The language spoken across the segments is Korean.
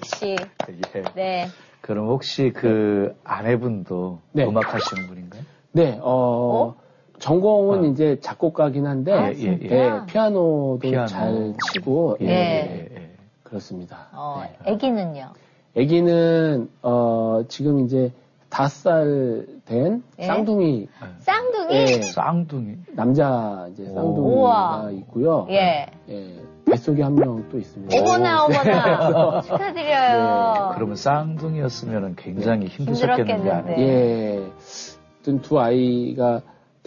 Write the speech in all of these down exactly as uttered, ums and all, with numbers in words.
씨. 예. 네. 그럼 혹시 그 아내분도 네. 음악 하시는 분인가요? 네, 어, 어? 전공은 어. 이제 작곡가긴 한데, 아, 예, 예, 예. 피아노도 피아노. 잘 치고, 예. 예, 예, 예. 그렇습니다. 어, 네. 아기는요? 아기는, 어, 지금 이제 다섯 살 된 예? 쌍둥이. 쌍둥이? 예. 쌍둥이. 남자 이제 쌍둥이가 우와. 있고요. 예. 예. 뱃속에 한 명 또 있습니다. 어머나, 어머나. 네. 축하드려요. 네. 그러면 쌍둥이였으면 굉장히 네. 힘드셨겠는데. 힘들었겠는데. 예. 어떤 두 아이가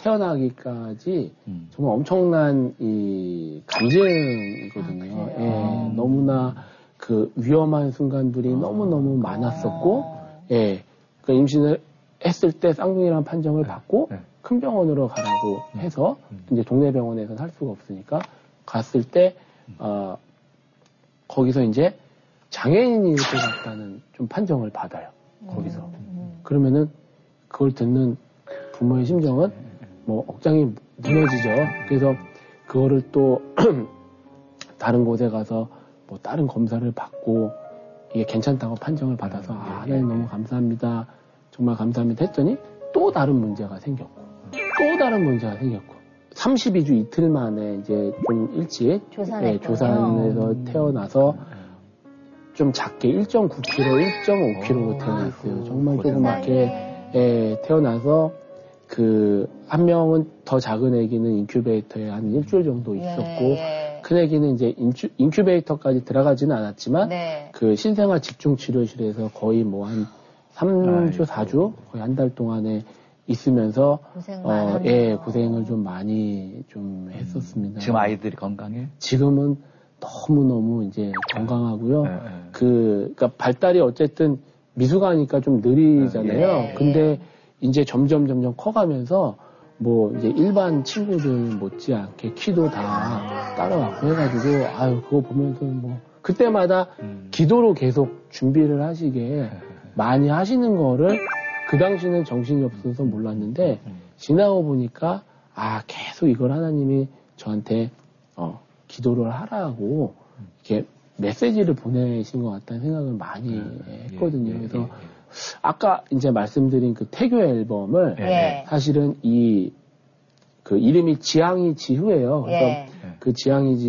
태어나기까지 음. 정말 엄청난 이 감정이거든요. 아, 예. 너무나 그 위험한 순간들이 아, 너무너무 많았었고, 아. 예. 그 임신을 했을 때 쌍둥이라는 판정을 네. 받고 네. 큰 병원으로 가라고 음. 해서 음. 이제 동네 병원에서 살 수가 없으니까 갔을 때 어, 거기서 이제 장애인이 될 것 같다는 좀 판정을 받아요. 거기서. 음. 그러면은 그걸 듣는 부모의 심정은 뭐 억장이 무너지죠. 그래서 그거를 또 다른 곳에 가서 뭐 다른 검사를 받고 이게 괜찮다고 판정을 받아서 아, 하나님 너무 감사합니다. 정말 감사합니다 했더니 또 다른 문제가 생겼고 또 다른 문제가 생겼고 삼십이 주 이틀 만에 이제 좀 일찍 예, 조산에서 태어나서 좀 작게 일 점 구 킬로그램, 일 점 오 킬로그램로 태어났어요. 정말 조그맣게 예, 태어나서 그 한 명은 더 작은 아기는 인큐베이터에 한 일주일 정도 있었고 예, 예. 큰 아기는 이제 인큐, 인큐베이터까지 들어가지는 않았지만 네. 그 신생아 집중치료실에서 거의 뭐 한 삼 주, 사 주 거의 한 달 동안에 있으면서 고생 어, 예, 고생을 좀 많이 좀 했었습니다. 지금 아이들이 건강해? 지금은 너무너무 이제 건강하고요. 네, 네. 그, 그러니까 발달이 어쨌든 미숙하니까 좀 느리잖아요. 네, 근데 네. 이제 점점 점점 커가면서 뭐 이제 일반 친구들 못지않게 키도 다 따라왔고 해가지고 아유 그거 보면서 뭐 그때마다 음. 기도로 계속 준비를 하시게 많이 하시는 거를 그 당시는 정신이 없어서 몰랐는데 지나고 보니까 아 계속 이걸 하나님이 저한테 어 기도를 하라고 이렇게 메시지를 보내신 것 같다는 생각을 많이 했거든요. 그래서 아까 이제 말씀드린 그 태교 앨범을 예. 사실은 이 그 이름이 지향이 지후예요. 그래서 예. 그 지향이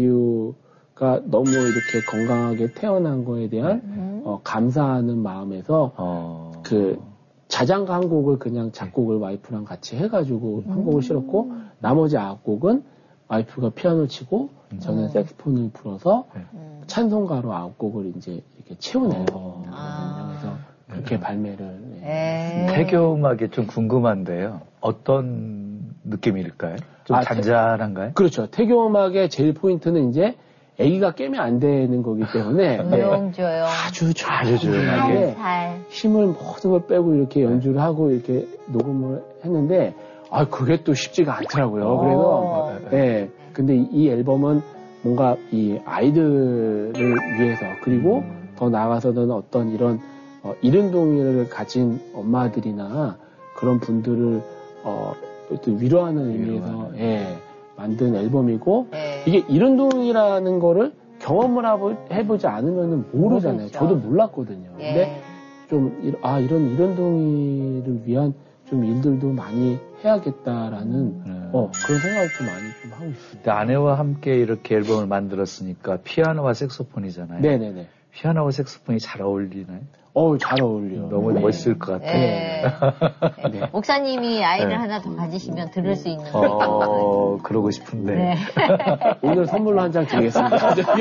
지후가 너무 이렇게 건강하게 태어난 거에 대한 음. 어, 감사하는 마음에서 어. 그 자장가 한 곡을 그냥 작곡을 와이프랑 같이 해가지고 음. 한 곡을 실었고 나머지 아홉 곡은 와이프가 피아노 치고 음. 저는 색스폰을 불어서 음. 찬송가로 아홉 곡을 이제 이렇게 채운 앨범. 아. 그래서 그렇게 음. 발매를. 네. 태교 음악이 좀 궁금한데요. 어떤 느낌일까요? 좀 아, 잔잔한가요? 그렇죠. 태교 음악의 제일 포인트는 이제 아기가 깨면 안 되는 거기 때문에 조용조용 아주 아주 조용하게 힘을 모든 걸 빼고 이렇게 연주를 하고 이렇게 녹음을 했는데 아 그게 또 쉽지가 않더라고요. 그래서 네. 근데 이, 이 앨범은 뭔가 이 아이들을 위해서 그리고 음. 더 나아가서는 어떤 이런 어, 이른동이를 가진 엄마들이나 그런 분들을 어, 또 위로하는 의미에서 예, 만든 앨범이고 네. 이게 이른동이라는 거를 경험을 하고, 해보지 않으면 모르잖아요. 모르죠. 저도 몰랐거든요. 예. 근데 좀 아 이런 이른동이를 위한 좀 일들도 많이 해야겠다라는 음. 어, 그런 생각을 좀 많이 좀 하고 있습니다. 아내와 함께 이렇게 앨범을 만들었으니까 피아노와 색소폰이잖아요. 네네네. 피아노와 색소폰이 잘 어울리나요? 어, 잘 어울려요. 너무 네. 멋있을 것 같아요. 네. 네. 목사님이 아이를 네. 하나 더 가지시면 들을 수 있는. 어, 그러고 싶은데. 네. 오늘 선물로 한 장 드리겠습니다. 네.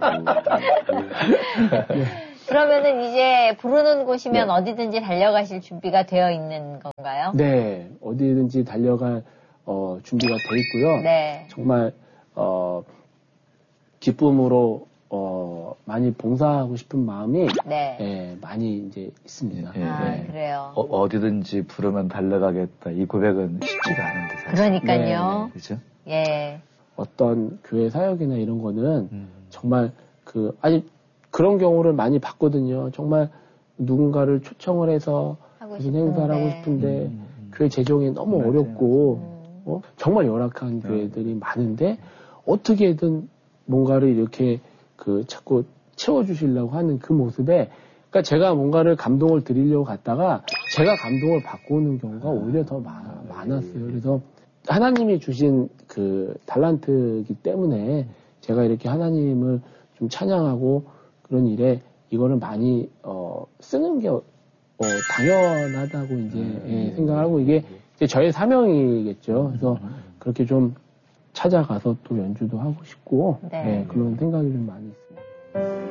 그러면은 이제 부르는 곳이면 네. 어디든지 달려가실 준비가 되어 있는 건가요? 네, 어디든지 달려갈 어, 준비가 돼 있고요. 네. 정말 어, 기쁨으로. 어, 많이 봉사하고 싶은 마음이, 네. 예, 많이 이제 있습니다. 예, 아, 예. 그래요. 어, 어디든지 부르면 달려가겠다. 이 고백은 쉽지가 않은데, 사실. 그러니까요. 네, 그죠? 예. 어떤 교회 사역이나 이런 거는 음. 정말 그, 아니, 그런 경우를 많이 봤거든요. 정말 누군가를 초청을 해서 무슨 행사를 하고 싶은데, 음, 음. 교회 재정이 너무 맞아요. 어렵고, 음. 어? 정말 열악한 네. 교회들이 많은데, 어떻게든 뭔가를 이렇게 그 자꾸 채워주시려고 하는 그 모습에, 그러니까 제가 뭔가를 감동을 드리려고 갔다가 제가 감동을 받고 오는 경우가 오히려 더 많, 많았어요. 그래서 하나님이 주신 그 달란트이기 때문에 제가 이렇게 하나님을 좀 찬양하고 그런 일에 이거를 많이 어, 쓰는 게 어, 당연하다고 이제 예, 생각하고 이게 이제 저의 사명이겠죠. 그래서 그렇게 좀 찾아가서 또 연주도 하고 싶고 네. 예, 그런 생각이 좀 많이 있습니다.